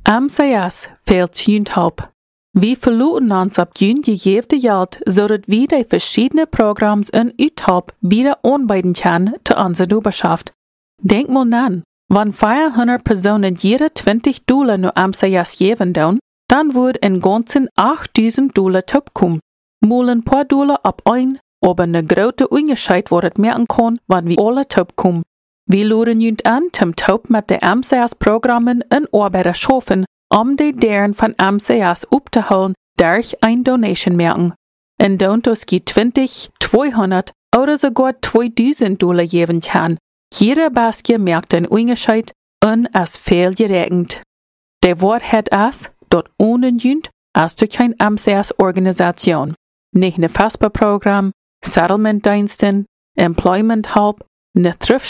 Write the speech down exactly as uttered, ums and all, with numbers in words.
M C S fehlt junthelp. Wir verluten uns ab jun gegeven geld, zodat wir die verschiedenen Programms in Uthelp wieder anbieten können zu unserer Doberschaft. Denk mal nan, wenn vierhundert Personen jede zwanzig Dollar nur M C S geben doen, dann wird in ganzen achttausend Dollar topkommen. Mal ein paar Dollar ab ein, aber eine große Unterschied wird merken kann, wenn wir alle topkommen. Wir laden junt an, zum Top mit den M C S-Programmen in Arbeit schaffen, um die deren von M C S aufzuholen, durch ein Donation merken. In Dontos geht zwanzig, zweihundert oder sogar zweitausend Dollar geben kann. Jeder Basket merkt den Unterschied und es fehlt geregnet. Der Wort hat es, dort ohne junt, als durch kein M C S-Organisation. Nicht ein F A S P A-Programm, Settlement-Diensten, Employment-Help, eine Thrift